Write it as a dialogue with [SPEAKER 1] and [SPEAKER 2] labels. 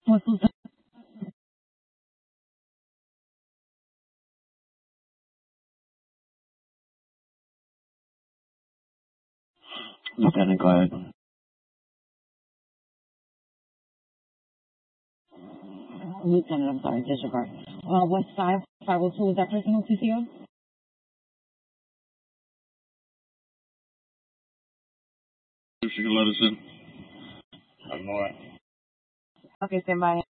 [SPEAKER 1] What's the Lieutenant, go ahead. Lieutenant, I'm sorry, disregard. West 502, is that personal TCO?
[SPEAKER 2] If she can let us in.
[SPEAKER 1] Okay, stand by.